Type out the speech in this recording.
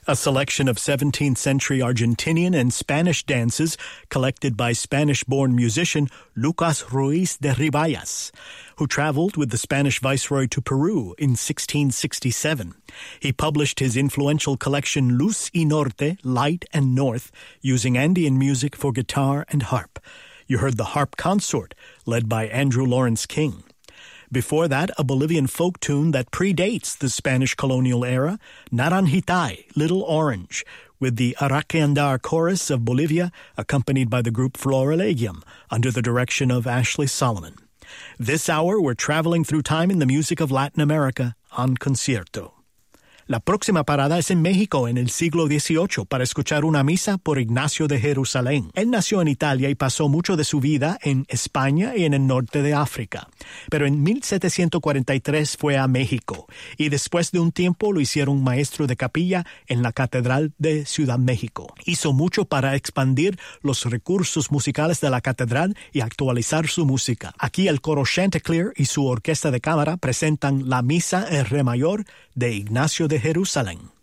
a selection of 17th-century Argentinian and Spanish dances collected by Spanish-born musician Lucas Ruiz de Ribayas, who traveled with the Spanish viceroy to Peru in 1667. He published his influential collection Luz y Norte, Light and North, using Andean music for guitar and harp. You heard the Harp Consort, led by Andrew Lawrence King. Before that, a Bolivian folk tune that predates the Spanish colonial era, Naranjitay, Little Orange, with the Araqueandar Chorus of Bolivia, accompanied by the group Florilegium, under the direction of Ashley Solomon. This hour, we're traveling through time in the music of Latin America on Concierto. La próxima parada es en México en el siglo XVIII para escuchar una misa por Ignacio de Jerusalén. Él nació en Italia y pasó mucho de su vida en España y en el norte de África. Pero en 1743 fue a México y después de un tiempo lo hicieron maestro de capilla en la Catedral de Ciudad México. Hizo mucho para expandir los recursos musicales de la catedral y actualizar su música. Aquí el coro Chanticleer y su orquesta de cámara presentan la misa en re mayor de Ignacio de Jerusalén.